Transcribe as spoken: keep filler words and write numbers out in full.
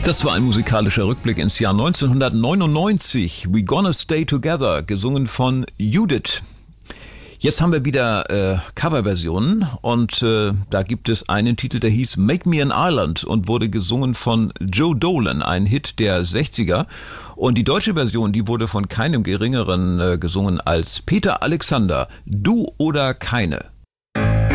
Das war ein musikalischer Rückblick ins Jahr neunzehnhundertneunundneunzig. We Gonna Stay Together, gesungen von Judith. Jetzt haben wir wieder äh, Coverversionen und äh, da gibt es einen Titel, der hieß Make Me an Island und wurde gesungen von Joe Dolan, ein Hit der sechziger. Und die deutsche Version, die wurde von keinem geringeren äh, gesungen als Peter Alexander, Du oder Keine.